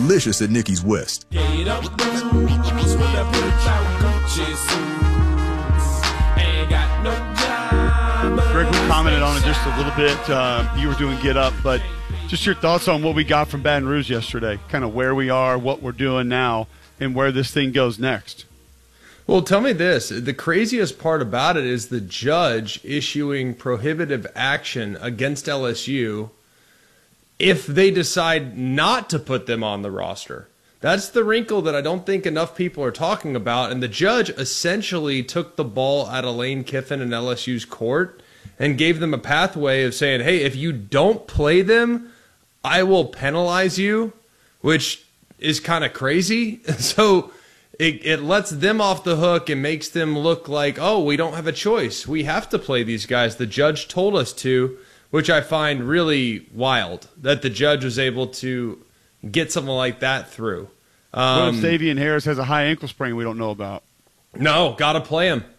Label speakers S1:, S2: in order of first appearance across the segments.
S1: delicious at Nikki's West.
S2: Get up, boots with a bitch out Gucci suits. Ain't got no job.
S3: Greg, we commented on it just a little bit. You were doing Get Up, but just your thoughts on what we got from Baton Rouge yesterday, kind of where we are, what we're doing now, and where this thing goes next.
S4: Well, tell me this. The craziest part about it is the judge issuing prohibitive action against LSU if they decide not to put them on the roster. That's the wrinkle that I don't think enough people are talking about. And the judge essentially took the ball out of Lane Kiffin and LSU's court and gave them a pathway of saying, hey, if you don't play them, I will penalize you, which is kind of crazy. So it lets them off the hook and makes them look like, oh, we don't have a choice. We have to play these guys. The judge told us to, which I find really wild that the judge was able to get something like that through.
S3: What if Xavier Harris has a high ankle sprain we don't know about?
S4: No, got to play him.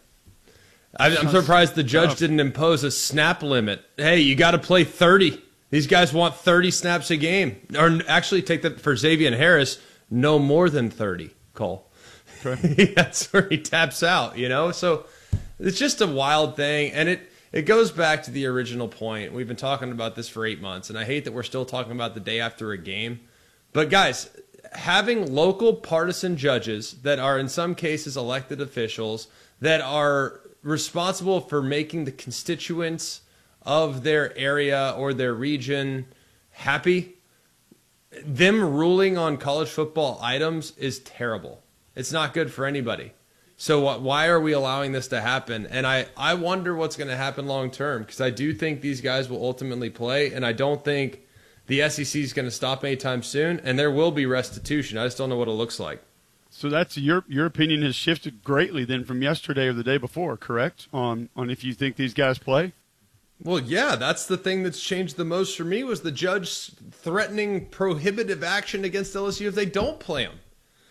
S4: I'm surprised the judge didn't impose a snap limit. Hey, you got to play 30. These guys want 30 snaps a game. Or actually, take that for Xavier Harris, no more than 30, Cole. Okay. That's where he taps out, you know? So it's just a wild thing. And it goes back to the original point. We've been talking about this for 8 months, and I hate that we're still talking about the day after a game. But, guys, having local partisan judges that are in some cases elected officials that are responsible for making the constituents of their area or their region happy, them ruling on college football items is terrible. It's not good for anybody. So why are we allowing this to happen? And I wonder what's going to happen long term, because I do think these guys will ultimately play, and I don't think the SEC is going to stop anytime soon, and there will be restitution. I just don't know what it looks like.
S3: So that's your opinion has shifted greatly then from yesterday or the day before, correct? On if you think these guys play?
S4: Well, yeah, that's the thing that's changed the most for me was the judge threatening prohibitive action against LSU if they don't play them.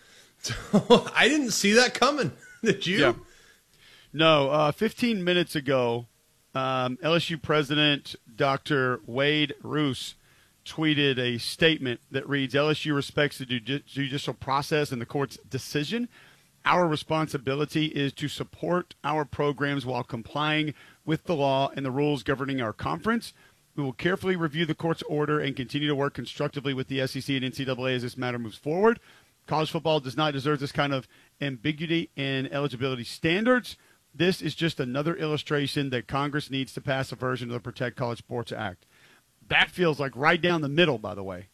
S4: So I didn't see that coming. Did you?
S3: Yeah. No, 15 minutes ago, LSU President Dr. Wade Roos tweeted a statement that reads, LSU respects the judicial process and the court's decision. Our responsibility is to support our programs while complying with the law and the rules governing our conference. We will carefully review the court's order and continue to work constructively with the SEC and NCAA as this matter moves forward. College football does not deserve this kind of ambiguity in eligibility standards. This is just another illustration that Congress needs to pass a version of the Protect College Sports Act. That feels like right down the middle, by the way.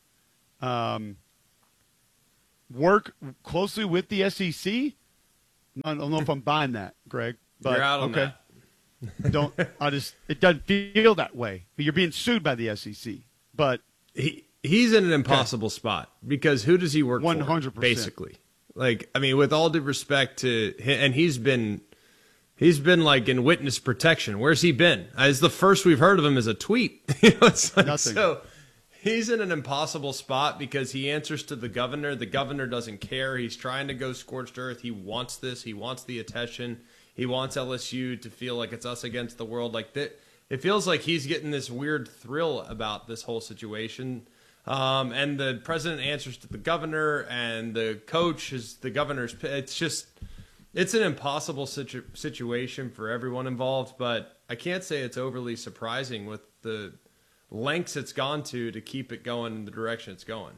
S3: Work closely with the SEC. I don't know if I'm buying that, Greg. But,
S4: you're out on
S3: okay.
S4: that.
S3: It doesn't feel that way. You're being sued by the SEC. But
S4: he's in an impossible spot because who does he work
S3: 100%.
S4: for? Basically. Like, I mean, with all due respect to him, and he's been like in witness protection. Where's he been? It's the first we've heard of him is a tweet. It's like,
S3: Nothing.
S4: So he's in an impossible spot because he answers to the governor. The governor doesn't care. He's trying to go scorched earth. He wants this. He wants the attention. He wants LSU to feel like it's us against the world. Like that. It feels like he's getting this weird thrill about this whole situation. And the president answers to the governor, and the coach is the governor's. It's an impossible situation for everyone involved, but I can't say it's overly surprising with the lengths it's gone to keep it going in the direction it's going.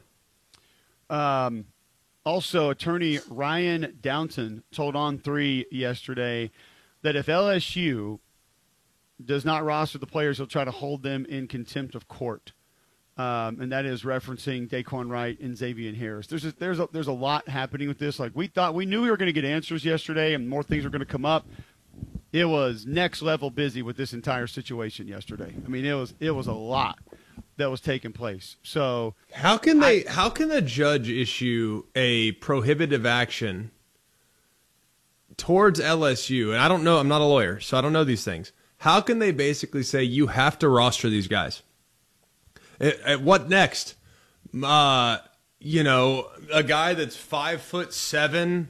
S3: Also, attorney Ryan Downton told On3 yesterday that if LSU does not roster the players, he'll try to hold them in contempt of court. And that is referencing Daquan Wright and Xavier Harris. There's a lot happening with this. Like we knew we were going to get answers yesterday, and more things were going to come up. It was next level busy with this entire situation yesterday. I mean, it was a lot that was taking place. So
S4: how can a judge issue a prohibitive action towards LSU? And I don't know. I'm not a lawyer, so I don't know these things. How can they basically say you have to roster these guys? What next? A guy that's 5'7",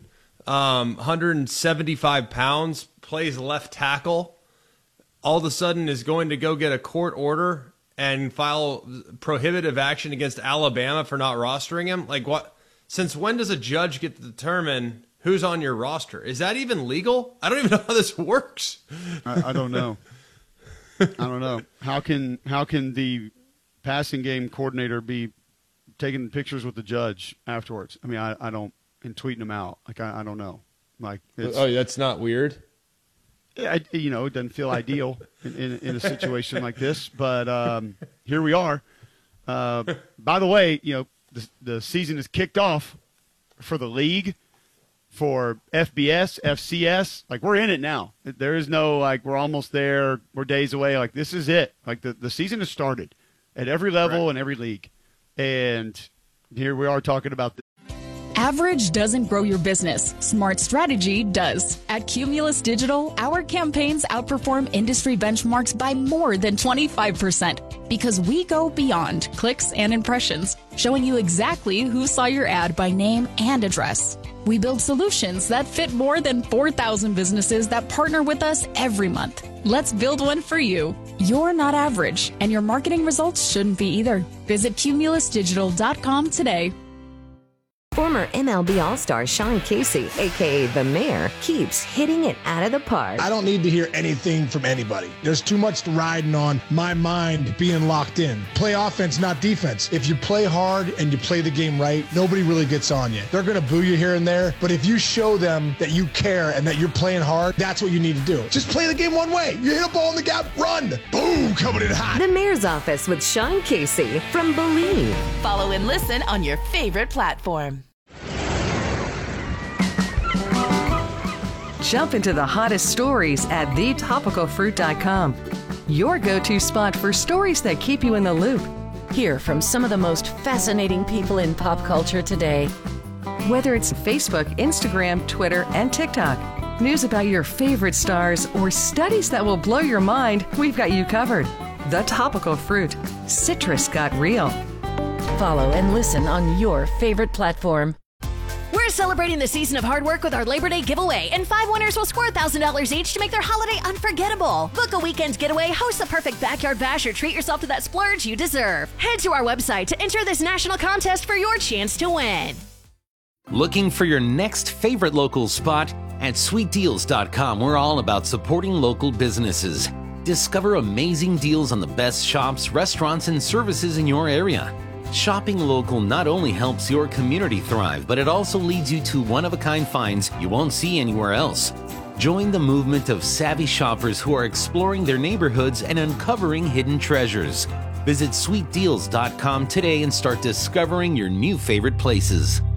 S4: 175 pounds, plays left tackle, all of a sudden is going to go get a court order and file prohibitive action against Alabama for not rostering him? Like what? Since when does a judge get to determine who's on your roster? Is that even legal? I don't even know how this works.
S3: I don't know. I don't know. How can the passing game coordinator be taking pictures with the judge afterwards? I mean, I don't, and tweeting them out. Like, I don't know. Like,
S4: that's not weird?
S3: It doesn't feel ideal in a situation like this, but here we are. By the way, the season is kicked off for the league, for FBS, FCS. Like, we're in it now. There is no, like, we're almost there. We're days away. Like, this is it. Like, the season has started at every level and every league. And here we are talking about this.
S1: Average doesn't grow your business. Smart strategy does. At Cumulus Digital, our campaigns outperform industry benchmarks by more than 25% because we go beyond clicks and impressions, showing you exactly who saw your ad by name and address. We build solutions that fit more than 4,000 businesses that partner with us every month. Let's build one for you. You're not average, and your marketing results shouldn't be either. Visit cumulusdigital.com today.
S5: Former MLB All-Star Sean Casey, a.k.a. The Mayor, keeps hitting it out of the park.
S6: I don't need to hear anything from anybody. There's too much riding on my mind being locked in. Play offense, not defense. If you play hard and you play the game right, nobody really gets on you. They're going to boo you here and there, but if you show them that you care and that you're playing hard, that's what you need to do. Just play the game one way. You hit a ball in the gap, run. Boom, coming in hot.
S5: The Mayor's Office with Sean Casey from Believe.
S7: Follow and listen on your favorite platform.
S8: Jump into the hottest stories at thetopicalfruit.com. Your go-to spot for stories that keep you in the loop.
S7: Hear from some of the most fascinating people in pop culture today.
S8: Whether it's Facebook, Instagram, Twitter, and TikTok, news about your favorite stars, or studies that will blow your mind, we've got you covered. The Topical Fruit. Citrus got real.
S7: Follow and listen on your favorite platform. We're celebrating the season of hard work with our Labor Day giveaway, and 5 winners will score $1,000 each to make their holiday unforgettable. Book a weekend getaway, host the perfect backyard bash, or treat yourself to that splurge you deserve. Head to our website to enter this national contest for your chance to win.
S9: Looking for your next favorite local spot? At sweetdeals.com, we're all about supporting local businesses. Discover amazing deals on the best shops, restaurants, and services in your area. Shopping local not only helps your community thrive, but it also leads you to one-of-a-kind finds you won't see anywhere else. Join the movement of savvy shoppers who are exploring their neighborhoods and uncovering hidden treasures. Visit sweetdeals.com today and start discovering your new favorite places.